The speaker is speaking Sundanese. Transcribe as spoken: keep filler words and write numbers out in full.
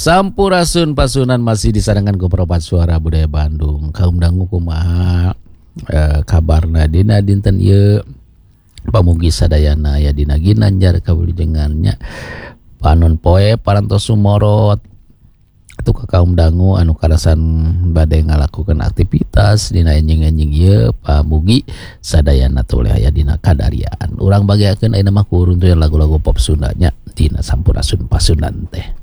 Sampurasun pasunan masih disarankan ku Peropat Suara Budaya Bandung. Kaum dangu kumaha eh, kabarna dina dinten ieu pamugi sadayana ya dina ginanjar kawilujengannya panon poe parantos sumorot atuh ka kaum dangu anu karasan bade ngalakukeun aktivitas dina enjing-enjing ieu pamugi sadayana teh oleh aya dina kadarian. Urang bagiakeun ayeuna mah ku urun lagu-lagu pop Sundanya dina Sampurasun pasunan teh.